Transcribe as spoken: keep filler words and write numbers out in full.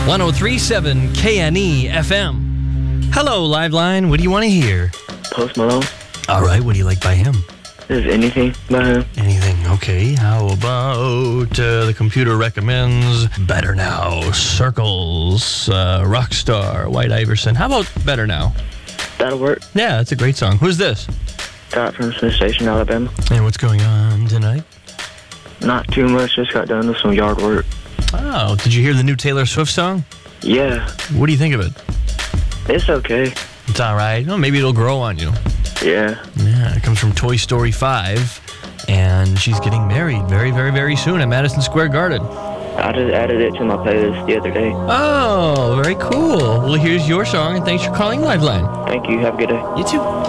one oh three point seven K N E F M. Hello, Liveline. What do you want to hear? Post Malone. All right, what do you like by him? Is anything by him? Anything, okay. How about uh, the computer recommends Better Now, Circles, uh, Rockstar, White Iverson. How about Better Now? That'll work. Yeah, that's a great song. Who's this? Got from Smith Station, Alabama. And what's going on tonight? Not too much. Just got done with some yard work. Oh, did you hear the new Taylor Swift song? Yeah. What do you think of it? It's okay. It's all right. Well, maybe it'll grow on you. Yeah. Yeah, it comes from Toy Story five, and she's getting married very, very, very soon at Madison Square Garden. I just added it to my playlist the other day. Oh, very cool. Well, here's your song, and thanks for calling Liveline. Thank you. Have a good day. You too.